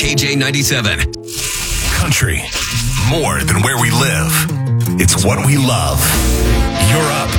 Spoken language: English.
KJ97. Country, more than where we live. It's what we love. You're up.